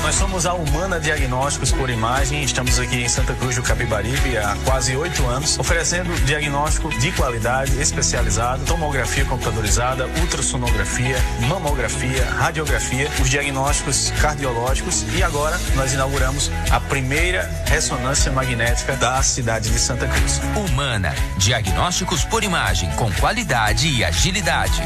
Nós somos a Humana Diagnósticos por Imagem, estamos aqui em Santa Cruz do Capibaribe há quase 8 anos, oferecendo diagnóstico de qualidade, especializado, tomografia computadorizada, ultrassonografia, mamografia, radiografia, os diagnósticos cardiológicos e agora nós inauguramos a primeira ressonância magnética da cidade de Santa Cruz. Humana Diagnósticos por Imagem, com qualidade e agilidade.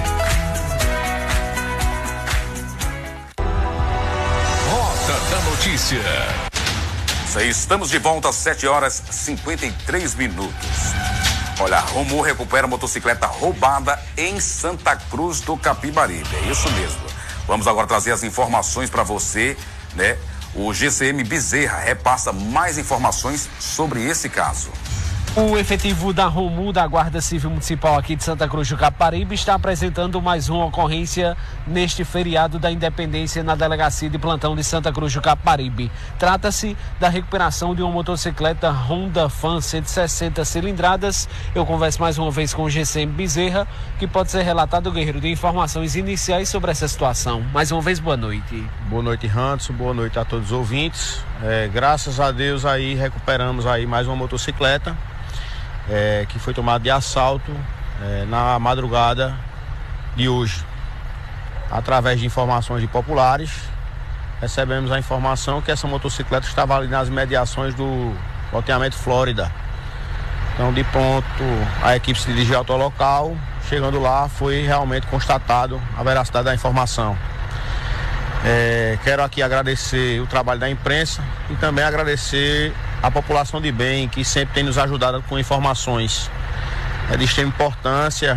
Da notícia. Estamos de volta às 7h53. Olha, Romu recupera motocicleta roubada em Santa Cruz do Capibaribe. É isso mesmo. Vamos agora trazer as informações para você, né? O GCM Bezerra repassa mais informações sobre esse caso. O efetivo da Romu, da Guarda Civil Municipal aqui de Santa Cruz do Capibaribe, está apresentando mais uma ocorrência neste feriado da Independência na Delegacia de Plantão de Santa Cruz do Capibaribe. Trata-se da recuperação de uma motocicleta Honda Fan 160 cilindradas. Eu converso mais uma vez com o GCM Bezerra, que pode ser relatado, Guerreiro, de informações iniciais sobre essa situação. Mais uma vez, boa noite. Boa noite, Hanson. Boa noite a todos os ouvintes. Graças a Deus aí recuperamos aí mais uma motocicleta. Que foi tomado de assalto na madrugada de hoje. Através de informações de populares, recebemos a informação que essa motocicleta estava ali nas mediações do loteamento Flórida. Então, de pronto, a equipe se dirigiu ao local. Chegando lá, foi realmente constatado a veracidade da informação. Quero aqui agradecer o trabalho da imprensa e também agradecer a população de bem, que sempre tem nos ajudado com informações. É de extrema importância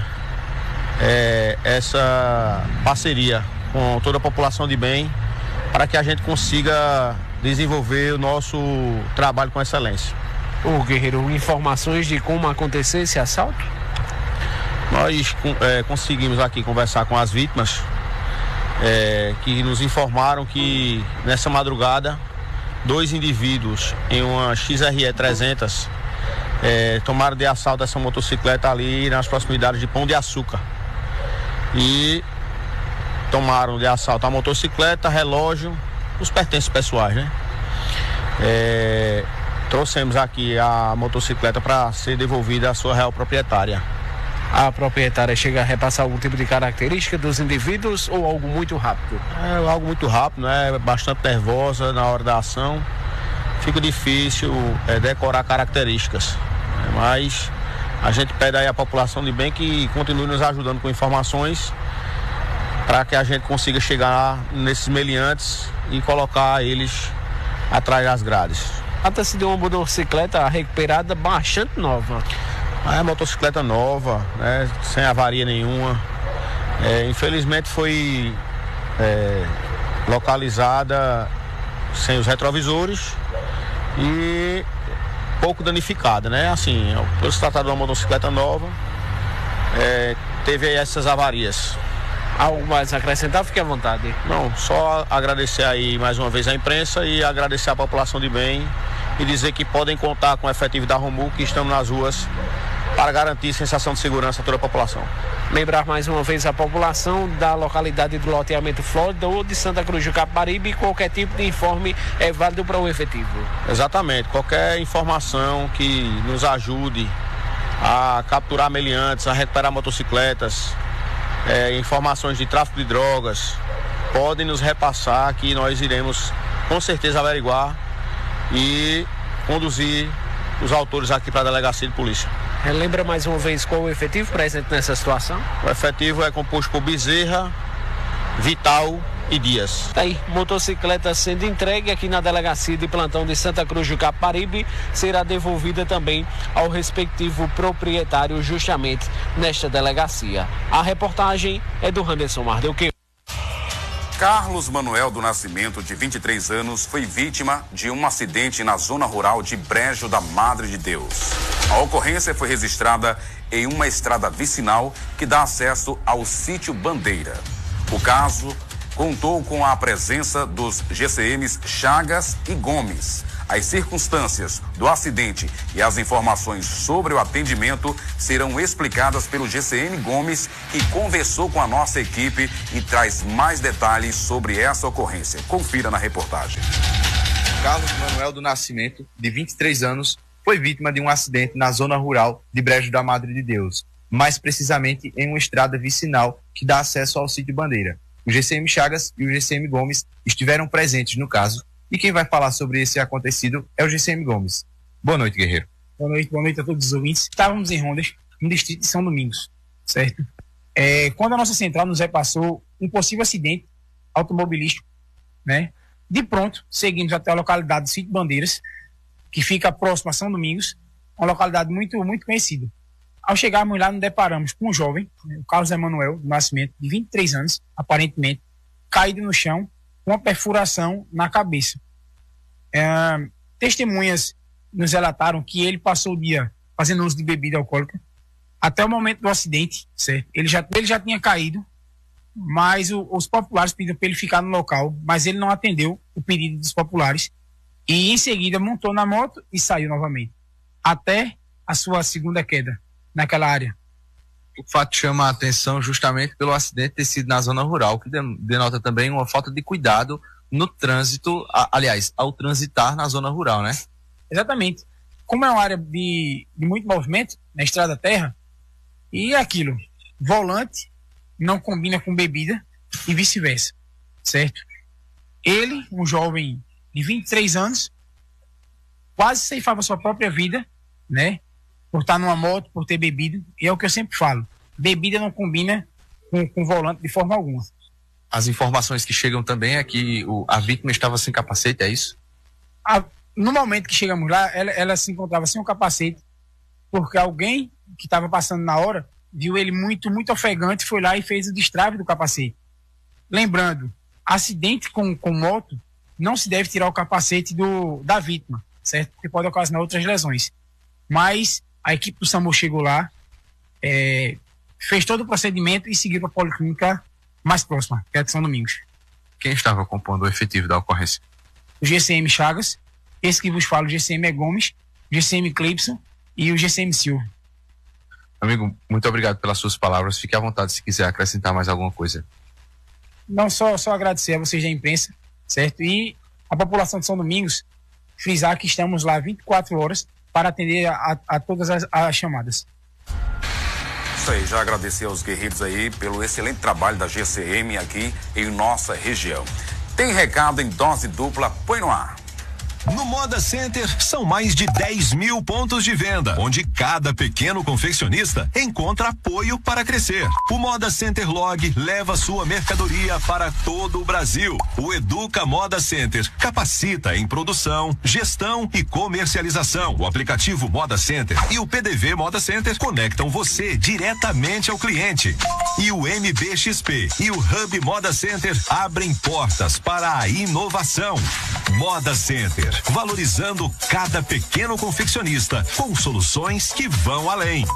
essa parceria com toda a população de bem, para que a gente consiga desenvolver o nosso trabalho com excelência. Ô Guerreiro, informações de como aconteceu esse assalto? Nós conseguimos aqui conversar com as vítimas, que nos informaram que nessa madrugada 2 indivíduos em uma XRE 300 tomaram de assalto essa motocicleta ali nas proximidades de Pão de Açúcar e tomaram de assalto a motocicleta, relógio, os pertences pessoais, né? Trouxemos aqui a motocicleta para ser devolvida à sua real proprietária. A proprietária chega a repassar algum tipo de característica dos indivíduos ou algo muito rápido? Algo muito rápido, né? Bastante nervosa na hora da ação. Fica difícil decorar características. Mas a gente pede aí à população de bem que continue nos ajudando com informações para que a gente consiga chegar nesses meliantes e colocar eles atrás das grades. Trata-se de uma motocicleta recuperada bastante nova. É motocicleta nova, né, sem avaria nenhuma. Infelizmente foi localizada sem os retrovisores e pouco danificada, né? Assim, por se tratar de uma motocicleta nova, teve aí essas avarias. Algo mais a acrescentar? Fique à vontade. Não, só agradecer aí mais uma vez a imprensa e agradecer a população de bem e dizer que podem contar com o efetivo da Romu, que estamos nas ruas para garantir sensação de segurança a toda a população. Lembrar mais uma vez a população da localidade do loteamento Flórida ou de Santa Cruz do Capibaribe, qualquer tipo de informe é válido para o efetivo. Exatamente, qualquer informação que nos ajude a capturar meliantes, a recuperar motocicletas, informações de tráfico de drogas, podem nos repassar, que nós iremos com certeza averiguar e conduzir os autores aqui para a delegacia de polícia. Lembra mais uma vez qual o efetivo presente nessa situação? O efetivo é composto por Bezerra, Vital e Dias. Tá aí, motocicleta sendo entregue aqui na Delegacia de Plantão de Santa Cruz do Capibaribe, será devolvida também ao respectivo proprietário justamente nesta delegacia. A reportagem é do Anderson Mardeuque. Carlos Manuel do Nascimento, de 23 anos, foi vítima de um acidente na zona rural de Brejo da Madre de Deus. A ocorrência foi registrada em uma estrada vicinal que dá acesso ao sítio Bandeira. O caso contou com a presença dos GCMs Chagas e Gomes, As circunstâncias do acidente e as informações sobre o atendimento serão explicadas pelo GCM Gomes, que conversou com a nossa equipe e traz mais detalhes sobre essa ocorrência. Confira na reportagem. Carlos Manuel do Nascimento, de 23 anos, foi vítima de um acidente na zona rural de Brejo da Madre de Deus, mais precisamente em uma estrada vicinal que dá acesso ao sítio Bandeira. O GCM Chagas e o GCM Gomes estiveram presentes no caso, e quem vai falar sobre esse acontecido é o GCM Gomes. Boa noite, guerreiro. Boa noite a todos os ouvintes. Estávamos em Rondas, no distrito de São Domingos, certo? Quando a nossa central nos repassou um possível acidente automobilístico, né? De pronto, seguimos até a localidade do sítio Bandeiras, que fica próximo a São Domingos, uma localidade muito, muito conhecida. Ao chegarmos lá, nos deparamos com um jovem, o Carlos Emanuel do Nascimento, de 23 anos, aparentemente, caído no chão, com uma perfuração na cabeça. Testemunhas nos relataram que ele passou o dia fazendo uso de bebida alcoólica, até o momento do acidente, certo? Ele já tinha caído, mas os populares pediram para ele ficar no local, mas ele não atendeu o pedido dos populares e em seguida montou na moto e saiu novamente, até a sua segunda queda naquela área. O fato chama a atenção justamente pelo acidente ter sido na zona rural, que denota também uma falta de cuidado no trânsito, aliás, ao transitar na zona rural, né? Exatamente. Como é uma área de muito movimento, na estrada terra, e é aquilo, volante não combina com bebida e vice-versa, certo? Ele, um jovem de 23 anos, quase ceifava sua própria vida, né? Por estar numa moto, por ter bebido, e é o que eu sempre falo, bebida não combina com volante de forma alguma. As informações que chegam também é que a vítima estava sem capacete, é isso? No momento que chegamos lá, ela se encontrava sem um capacete, porque alguém que estava passando na hora viu ele muito, muito ofegante, foi lá e fez o destrave do capacete. Lembrando, acidente com moto, não se deve tirar o capacete da vítima, certo? Porque pode ocasionar outras lesões. Mas a equipe do SAMU chegou lá, fez todo o procedimento e seguiu para a policlínica mais próxima, que é de São Domingos. Quem estava compondo o efetivo da ocorrência? O GCM Chagas, esse que vos falo, o GCM Gomes, o GCM Cleibson e o GCM Silva. Amigo, muito obrigado pelas suas palavras. Fique à vontade se quiser acrescentar mais alguma coisa. Não, só agradecer a vocês da imprensa, certo? E a população de São Domingos, frisar que estamos lá 24 horas para atender a todas as chamadas. Isso aí, já agradecer aos guerreiros aí pelo excelente trabalho da GCM aqui em nossa região. Tem recado em dose dupla, põe no ar. No Moda Center são mais de 10 mil pontos de venda, onde cada pequeno confeccionista encontra apoio para crescer. O Moda Center Log leva sua mercadoria para todo o Brasil. O Educa Moda Center capacita em produção, gestão e comercialização. O aplicativo Moda Center e o PDV Moda Center conectam você diretamente ao cliente. E o MBXP e o Hub Moda Center abrem portas para a inovação. Moda Center, valorizando cada pequeno confeccionista com soluções que vão além.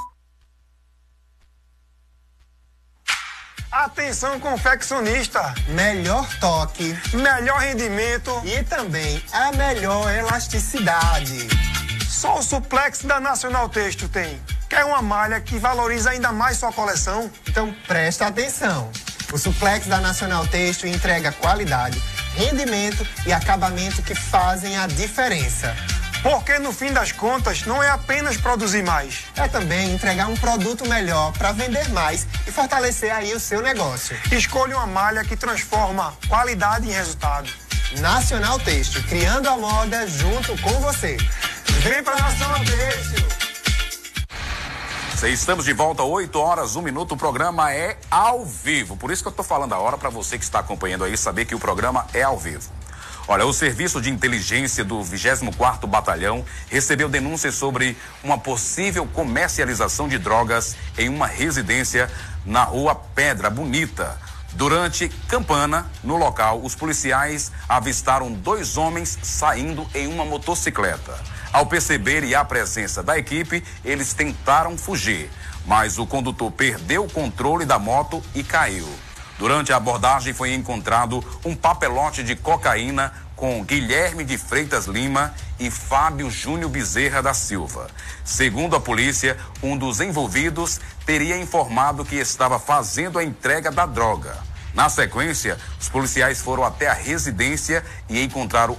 Atenção, confeccionista! Melhor toque, melhor rendimento e também a melhor elasticidade. Só o Suplex da Nacional Têxtil tem. Quer uma malha que valoriza ainda mais sua coleção? Então presta atenção. O Suplex da Nacional Têxtil entrega qualidade, rendimento e acabamento que fazem a diferença. Porque no fim das contas não é apenas produzir mais. É também entregar um produto melhor para vender mais e fortalecer aí o seu negócio. Escolha uma malha que transforma qualidade em resultado. Nacional Têxtil, criando a moda junto com você. Vem para Nacional Têxtil. Estamos de volta, 8 horas, 1 minuto, o programa é ao vivo. Por isso que eu estou falando a hora para você que está acompanhando aí saber que o programa é ao vivo. Olha, o Serviço de Inteligência do 24º Batalhão recebeu denúncias sobre uma possível comercialização de drogas em uma residência na rua Pedra Bonita. Durante campana, no local, os policiais avistaram 2 homens saindo em uma motocicleta. Ao perceberem a presença da equipe, eles tentaram fugir, mas o condutor perdeu o controle da moto e caiu. Durante a abordagem foi encontrado um papelote de cocaína com Guilherme de Freitas Lima e Fábio Júnior Bezerra da Silva. Segundo a polícia, um dos envolvidos teria informado que estava fazendo a entrega da droga. Na sequência, os policiais foram até a residência e encontraram